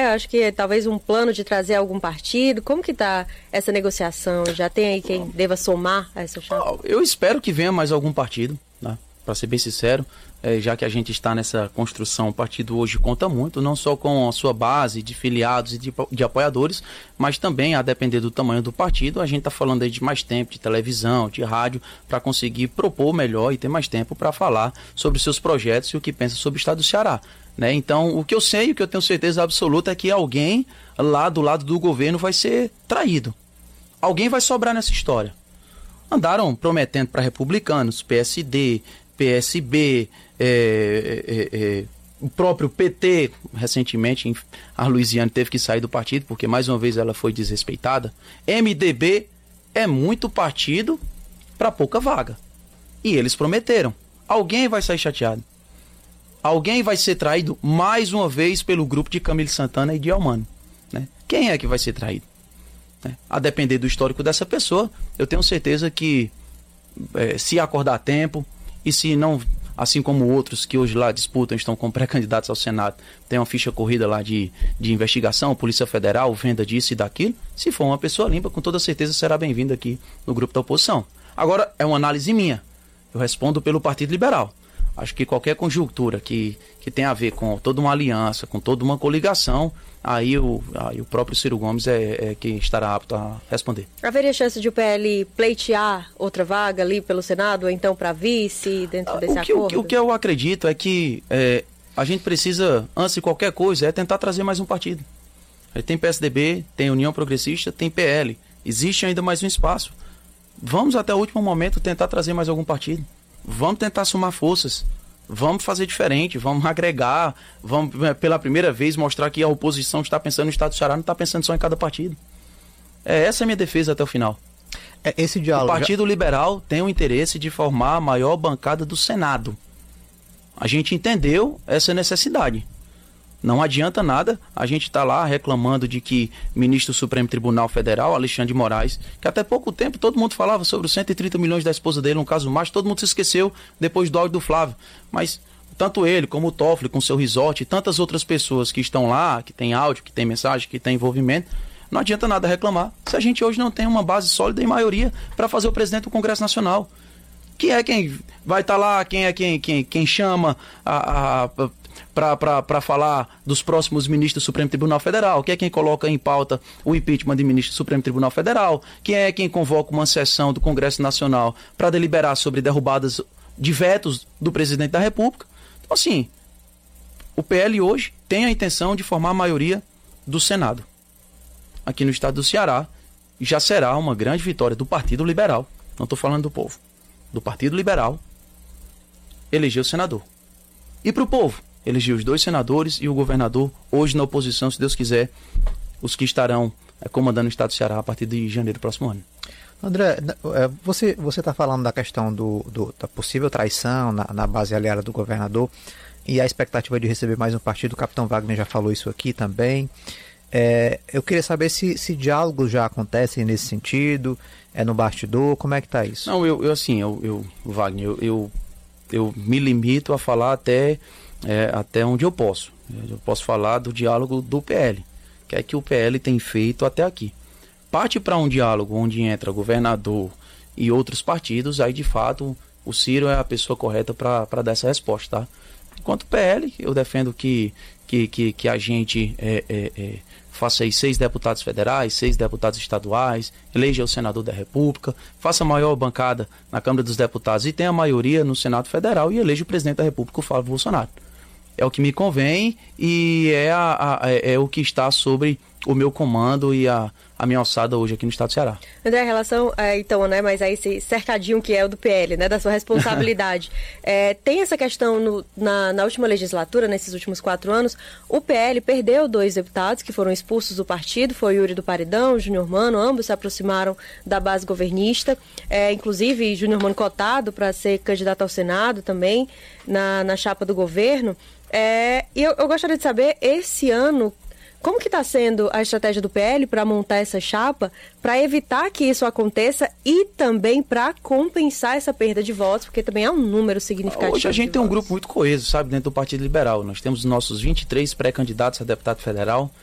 havia, acho que talvez um plano de trazer algum partido. Como que está essa negociação? Já tem aí quem deva somar a essa chapa? Eu espero que venha mais algum partido, né? Para ser bem sincero, já que a gente está nessa construção, o partido hoje conta muito, não só com a sua base de filiados e de apoiadores, mas também, a depender do tamanho do partido, a gente está falando aí de mais tempo, de televisão, de rádio, para conseguir propor melhor e ter mais tempo para falar sobre os seus projetos e o que pensa sobre o estado do Ceará. Né? Então, o que eu sei, o que eu tenho certeza absoluta é que alguém lá do lado do governo vai ser traído. Alguém vai sobrar nessa história. Andaram prometendo para republicanos, PSD, PSB, o próprio PT, recentemente, a Luiziane teve que sair do partido, porque mais uma vez ela foi desrespeitada. MDB é muito partido para pouca vaga. E eles prometeram. Alguém vai sair chateado. Alguém vai ser traído mais uma vez pelo grupo de Camille Santana e de Elmano. Né? Quem é que vai ser traído? A depender do histórico dessa pessoa, eu tenho certeza que se acordar a tempo e se não, assim como outros que hoje lá disputam, estão como pré-candidatos ao Senado, tem uma ficha corrida lá de investigação, Polícia Federal, venda disso e daquilo, se for uma pessoa limpa, com toda certeza será bem-vinda aqui no grupo da oposição. Agora, é uma análise minha. Eu respondo pelo Partido Liberal. Acho que qualquer conjuntura que tem a ver com toda uma aliança, com toda uma coligação, aí o próprio Ciro Gomes é quem estará apto a responder. Haveria chance de o PL pleitear outra vaga ali pelo Senado, ou então para vice, dentro desse acordo? O que eu acredito é que a gente precisa, antes de qualquer coisa, tentar trazer mais um partido. Tem PSDB, tem União Progressista, tem PL. Existe ainda mais um espaço. Vamos até o último momento tentar trazer mais algum partido. Vamos tentar somar forças, vamos fazer diferente, vamos agregar, vamos pela primeira vez mostrar que a oposição está pensando no estado do Ceará, não está pensando só em cada partido. Essa é a minha defesa até o final. Esse diálogo, o Partido Liberal tem o interesse de formar a maior bancada do Senado. A gente entendeu essa necessidade. Não adianta nada a gente estar lá reclamando de que o ministro do Supremo Tribunal Federal, Alexandre de Moraes, que até pouco tempo todo mundo falava sobre os 130 milhões da esposa dele, um caso mais, todo mundo se esqueceu depois do áudio do Flávio. Mas tanto ele como o Toffoli com seu resort e tantas outras pessoas que estão lá, que tem áudio, que tem mensagem, que tem envolvimento, não adianta nada reclamar se a gente hoje não tem uma base sólida em maioria para fazer o presidente do Congresso Nacional. Que é quem vai estar lá, quem é quem chama para falar dos próximos ministros do Supremo Tribunal Federal, que é quem coloca em pauta o impeachment de ministro do Supremo Tribunal Federal, que é quem convoca uma sessão do Congresso Nacional para deliberar sobre derrubadas de vetos do presidente da República. Então, assim, o PL hoje tem a intenção de formar a maioria do Senado aqui no estado do Ceará, e já será uma grande vitória do Partido Liberal, não estou falando do povo, do Partido Liberal, eleger o senador. E para o povo, eleger os 2 senadores e o governador, hoje na oposição, se Deus quiser, os que estarão comandando o estado do Ceará a partir de janeiro do próximo ano. André, você está falando da questão da possível traição na base aliada do governador e a expectativa de receber mais um partido. O capitão Wagner já falou isso aqui também. Eu queria saber se diálogos já acontecem nesse sentido, no bastidor, como é que está isso? Não, Wagner, eu me limito a falar até onde eu posso. Eu posso falar do diálogo do PL, que é que o PL tem feito até aqui. Parte para um diálogo onde entra governador e outros partidos, aí de fato o Ciro é a pessoa correta para dar essa resposta, tá? Enquanto o PL, eu defendo que a gente faça aí 6 deputados federais, 6 deputados estaduais, eleja o senador da República, faça a maior bancada na Câmara dos Deputados e tenha a maioria no Senado Federal e eleja o presidente da República, o Flávio Bolsonaro. É o que me convém e é o que está sobre o meu comando e a minha alçada hoje aqui no estado do Ceará. André, em relação, então, né, mas aí esse cercadinho que é o do PL, né, da sua responsabilidade, tem essa questão na última legislatura, nesses últimos 4 anos, o PL perdeu 2 deputados que foram expulsos do partido, foi o Yuri do Paredão, o Júnior Mano, ambos se aproximaram da base governista, inclusive Júnior Mano cotado para ser candidato ao Senado também, na chapa do governo. E eu gostaria de saber, esse ano, como que está sendo a estratégia do PL para montar essa chapa, para evitar que isso aconteça e também para compensar essa perda de votos, porque também é um número significativo. Hoje a gente tem um grupo muito coeso, sabe, dentro do Partido Liberal. Nós temos os nossos 23 pré-candidatos a deputado federal,